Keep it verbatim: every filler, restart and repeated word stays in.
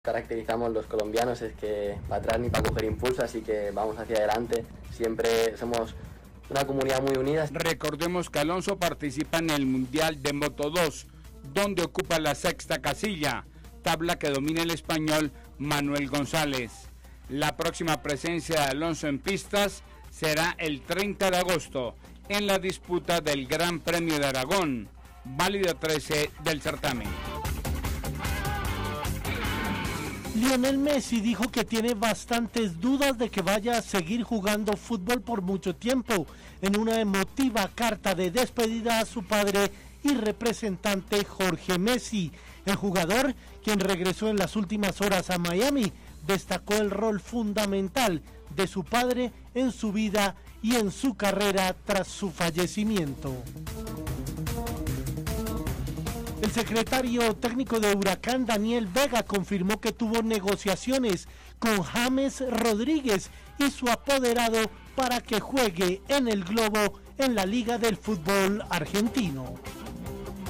caracterizamos los colombianos es que para atrás ni para coger impulso, así que vamos hacia adelante. Siempre somos una comunidad muy unida. Recordemos que Alonso participa en el Mundial de Moto dos, donde ocupa la sexta casilla, tabla que domina el español Manuel González. La próxima presencia de Alonso en pistas será el treinta de agosto, en la disputa del Gran Premio de Aragón, válida trece del certamen. Lionel Messi dijo que tiene bastantes dudas de que vaya a seguir jugando fútbol por mucho tiempo, en una emotiva carta de despedida a su padre y representante Jorge Messi. El jugador, quien regresó en las últimas horas a Miami, destacó el rol fundamental de su padre en su vida y en su carrera tras su fallecimiento. El secretario técnico de Huracán, Daniel Vega, confirmó que tuvo negociaciones con James Rodríguez y su apoderado para que juegue en el Globo en la Liga del Fútbol Argentino.